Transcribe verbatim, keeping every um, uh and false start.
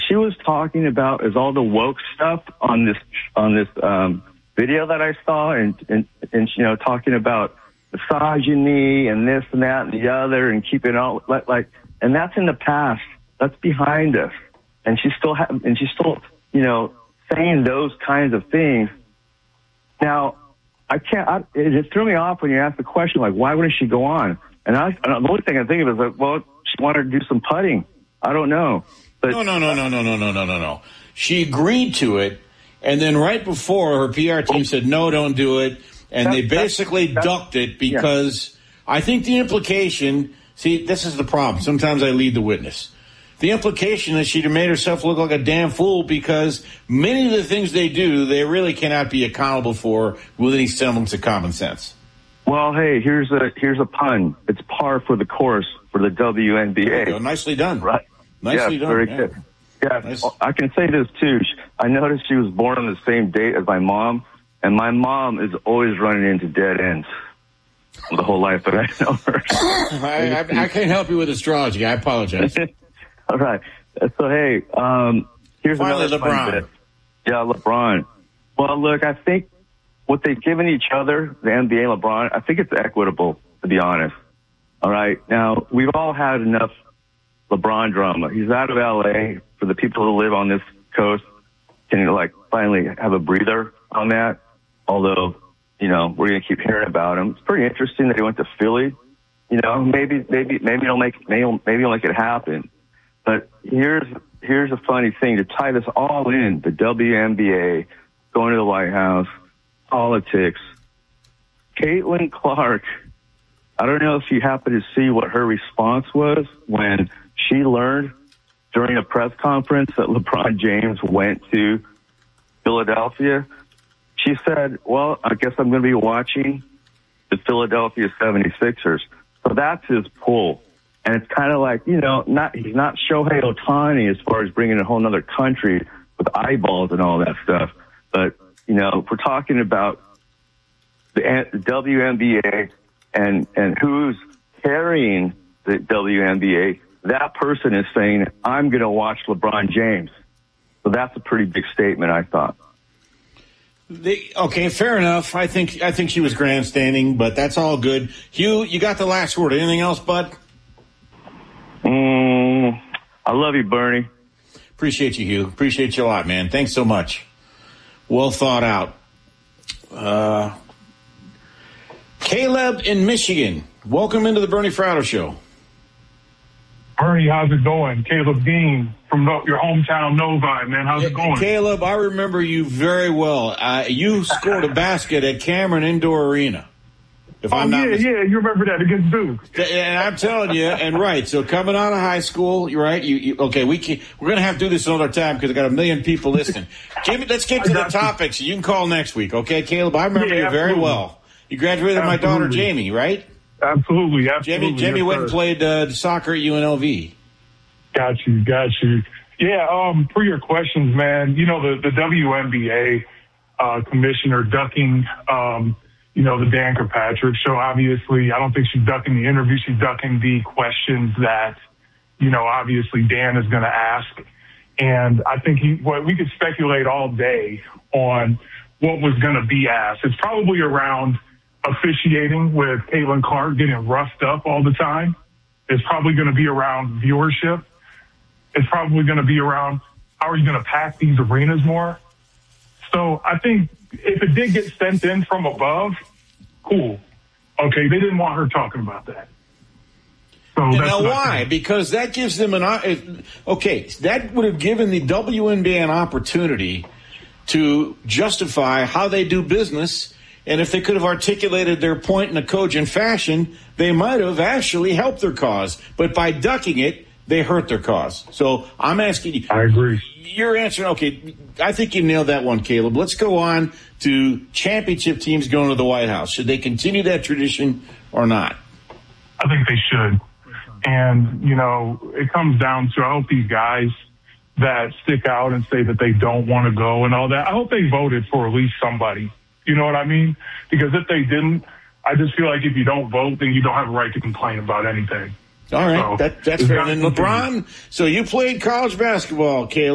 she was talking about is all the woke stuff on this on this um, video that I saw, and, and and you know talking about misogyny and this and that and the other, and keeping all like, like and that's in the past. That's behind us, and she's still ha- and she's still you know saying those kinds of things. Now, I can't. I, it just threw me off when you asked the question, like, why wouldn't she go on? And I, the only thing I think of is like, well, she wanted to do some putting. I don't know. But, no, no, no, no, no, no, no, no, no, no. She agreed to it, and then right before, her P R team said, no, don't do it, and that's, they basically that's, that's, ducked it because yeah. I think the implication, see, this is the problem. Sometimes I lead the witness. The implication is she'd have made herself look like a damn fool because many of the things they do, they really cannot be accountable for with any semblance of common sense. Well, hey, here's a here's a pun. It's par for the course for the W N B A. Nicely done. Right. Nicely yeah, done. Very yeah. good. Yeah, nice. I can say this, too. I noticed she was born on the same date as my mom, and my mom is always running into dead ends the whole life that I know her. I, I, I can't help you with astrology. I apologize. All right. So, hey, um, here's Finally, another LeBron. fun bit. Yeah, LeBron. Well, look, I think what they've given each other, the N B A, LeBron, I think it's equitable, to be honest. All right. Now, we've all had enough LeBron drama. He's out of L A. For the people who live on this coast, can like finally have a breather on that. Although, you know, we're going to keep hearing about him. It's pretty interesting that he went to Philly. You know, maybe, maybe, maybe he'll make, maybe, maybe he'll make it happen. But here's here's a funny thing to tie this all in: the W N B A, going to the White House, politics. Caitlin Clark. I don't know if you happen to see what her response was when she learned during a press conference that LeBron James went to Philadelphia. She said, well, I guess I'm going to be watching the Philadelphia seventy-sixers. So that's his pull. And it's kind of like, you know, not he's not Shohei Ohtani as far as bringing a whole other country with eyeballs and all that stuff. But, you know, if we're talking about the, the W N B A and, and who's carrying the W N B A, that person is saying, I'm going to watch LeBron James. So that's a pretty big statement, I thought. They, okay, fair enough. I think I think she was grandstanding, but that's all good. Hugh, you got the last word. Anything else, bud? Mm, I love you, Bernie. Appreciate you, Hugh. Appreciate you a lot, man. Thanks so much. Well thought out. Uh, Caleb in Michigan. Welcome into the Bernie Fratto Show. Bernie, how's it going? Caleb Dean from your hometown, Novi, man. How's it going? Caleb, I remember you very well. Uh, you scored a basket at Cameron Indoor Arena. If oh, I'm not yeah, mis- yeah. You remember that against Duke. And I'm telling you, and right, so coming out of high school, you're right. You, you okay, we can, we're going to have to do this another time because I got a million people listening. Jimmy, let's get to the topics. You can call next week, okay, Caleb? I remember yeah, you very well. You graduated with my daughter, Jamie, right? Absolutely, absolutely. Jamie, Jamie yes, went and played uh, soccer at U N L V. Got you, got you. Yeah, um, for your questions, man, you know, the, the W N B A uh, commissioner ducking, um, you know, the Dan Kirkpatrick show. Obviously, I don't think she's ducking the interview. She's ducking the questions that, you know, obviously Dan is going to ask. And I think he, well, we could speculate all day on what was going to be asked. It's probably around officiating with Caitlin Clark getting roughed up all the time. It's probably going to be around viewership. It's probably going to be around how are you going to pack these arenas more. So I think if it did get sent in from above, cool. Okay, they didn't want her talking about that. So that's now why? Because that gives them an okay. That would have given the W N B A an opportunity to justify how they do business. And if they could have articulated their point in a cogent fashion, they might have actually helped their cause. But by ducking it, they hurt their cause. So I'm asking you. I agree. You're answering, okay, I think you nailed that one, Caleb. Let's go on to championship teams going to the White House. Should they continue that tradition or not? I think they should. And, you know, it comes down to, I hope these guys that stick out and say that they don't want to go and all that, I hope they voted for at least somebody. You know what I mean? Because if they didn't, I just feel like if you don't vote, then you don't have a right to complain about anything. All right, so, that, that's fair. And LeBron, so you played college basketball, Caleb.